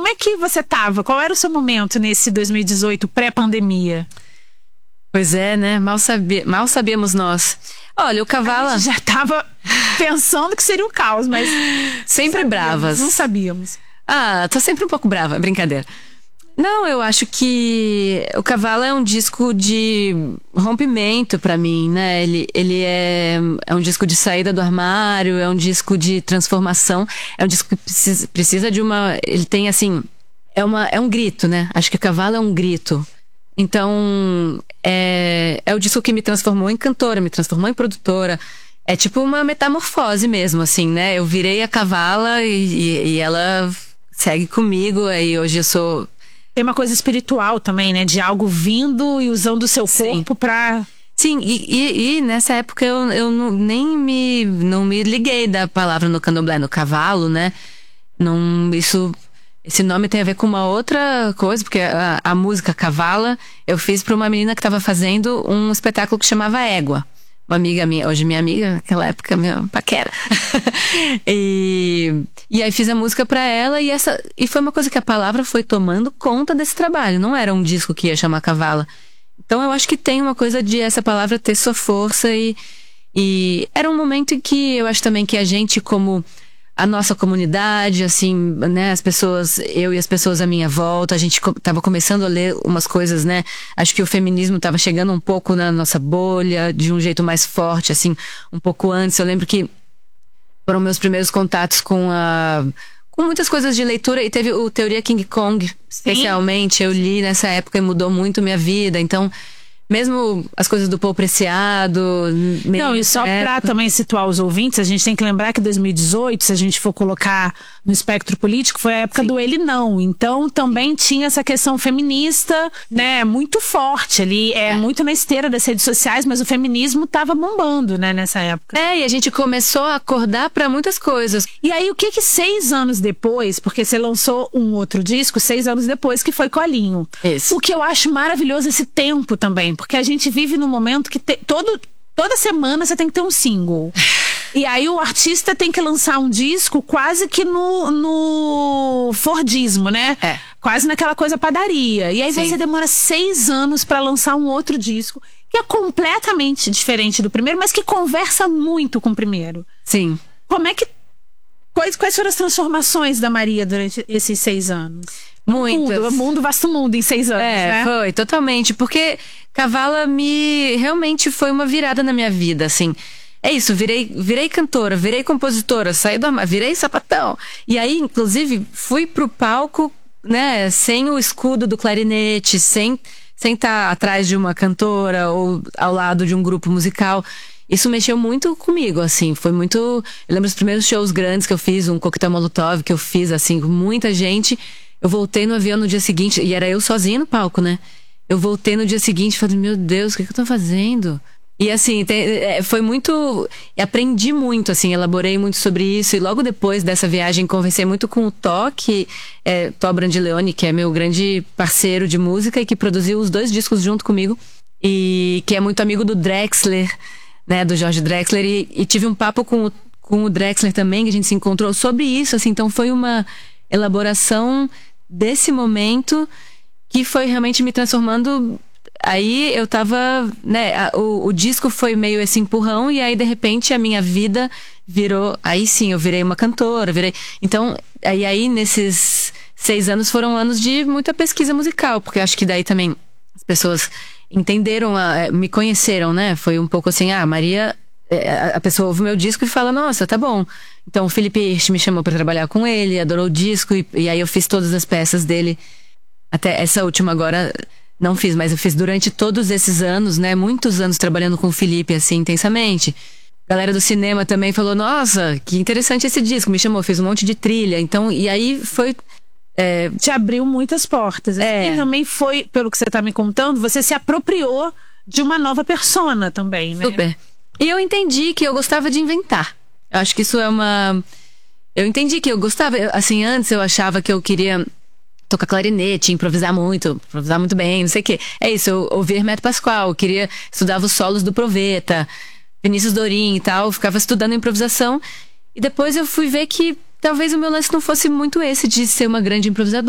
é que você tava? Qual era o seu momento nesse 2018 pré-pandemia? Pois é, né? Mal sabíamos nós. Olha, o Kavala... A gente já tava pensando que seria um caos, mas... Sempre bravas. Não sabíamos. Tô sempre um pouco brava, brincadeira. Não, eu acho que o Kavala é um disco de rompimento pra mim, né? Ele é um disco de saída do armário, é um disco de transformação, é um disco que precisa de uma... Ele tem, assim... É um grito, né? Acho que o Kavala é um grito. Então, é o disco que me transformou em cantora, me transformou em produtora. É tipo uma metamorfose mesmo, assim, né? Eu virei a Kavala e ela segue comigo. Aí hoje eu sou... Tem uma coisa espiritual também, né? De algo vindo e usando o seu corpo pra... Sim, e nessa época eu não me liguei da palavra no candomblé, no cavalo, né? Esse nome tem a ver com uma outra coisa, porque a música Kavala eu fiz para uma menina que estava fazendo um espetáculo que chamava Égua. Uma amiga minha, hoje minha amiga, naquela época minha paquera. E aí fiz a música para ela e foi uma coisa que a palavra foi tomando conta desse trabalho. Não era um disco que ia chamar Kavala. Então eu acho que tem uma coisa de essa palavra ter sua força e era um momento em que eu acho também que a gente, como a nossa comunidade, assim, né, as pessoas, eu e as pessoas à minha volta, a gente tava começando a ler umas coisas, né, acho que o feminismo tava chegando um pouco na nossa bolha, de um jeito mais forte, assim, um pouco antes. Eu lembro que foram meus primeiros contatos com muitas coisas de leitura, e teve o Teoria King Kong, especialmente, eu li nessa época e mudou muito minha vida. Então, mesmo as coisas do Paul Preciado... Não, e só pra também situar os ouvintes, a gente tem que lembrar que 2018, se a gente for colocar no espectro político, foi a época do Ele Não. Então, também tinha essa questão feminista, né, muito forte ali, muito na esteira das redes sociais, mas o feminismo tava bombando, né, nessa época. E a gente começou a acordar pra muitas coisas. E aí, o que 6 anos depois, porque você lançou um outro disco 6 anos depois, que foi Colinho. Isso. O que eu acho maravilhoso esse tempo também, porque a gente vive num momento que toda semana você tem que ter um single. E aí o artista tem que lançar um disco quase que no Fordismo, né? Quase naquela coisa padaria. E aí você demora 6 anos pra lançar um outro disco, que é completamente diferente do primeiro, mas que conversa muito com o primeiro. Sim. Como é que... Quais foram as transformações da Maria durante esses 6 anos? Muitas. Vasto mundo em 6 anos, né? Foi, totalmente. Porque Kavala realmente foi uma virada na minha vida, assim. É isso, virei cantora, virei compositora, saí do armário, virei sapatão. E aí, inclusive, fui pro palco, né, sem o escudo do clarinete, sem estar atrás de uma cantora ou ao lado de um grupo musical. Isso mexeu muito comigo, assim, foi muito... Eu lembro dos primeiros shows grandes que eu fiz, um coquetel molotov que eu fiz, assim, com muita gente. Eu voltei no avião no dia seguinte, e era eu sozinha no palco, né? Eu voltei no dia seguinte e falei, meu Deus, o que eu tô fazendo? E assim, foi muito... Aprendi muito, assim, elaborei muito sobre isso. E logo depois dessa viagem, conversei muito com o Tó Brandileone, que é meu grande parceiro de música e que produziu os 2 discos junto comigo. E que é muito amigo do Drexler, né, do Jorge Drexler. E tive um papo com o Drexler também, que a gente se encontrou sobre isso, assim. Então foi uma elaboração desse momento que foi realmente me transformando. Aí eu tava, né, o disco foi meio esse empurrão, e aí de repente a minha vida virou, aí sim, eu virei uma cantora, então, aí nesses 6 anos foram anos de muita pesquisa musical, porque acho que daí também as pessoas entenderam, me conheceram, né, foi um pouco assim, Maria, a pessoa ouve o meu disco e fala, nossa, tá bom. Então o Felipe Hirsch me chamou pra trabalhar com ele, adorou o disco, e aí eu fiz todas as peças dele. Até essa última agora não fiz, mas eu fiz durante todos esses anos, né? Muitos anos trabalhando com o Felipe, assim, intensamente. A galera do cinema também falou, nossa, que interessante esse disco. Me chamou, fez um monte de trilha. Então, e aí foi... Te abriu muitas portas. E também foi, pelo que você tá me contando, você se apropriou de uma nova persona também, né? Super. E eu entendi que eu gostava de inventar. Eu acho que isso é uma... Eu entendi que eu gostava... Assim, antes eu achava que eu queria... tocar clarinete, improvisar muito bem, não sei o quê. É isso, eu ouvia Hermeto Pascoal, eu estudava os solos do Proveta, Vinícius Dorim e tal, ficava estudando improvisação, e depois eu fui ver que talvez o meu lance não fosse muito esse de ser uma grande improvisadora.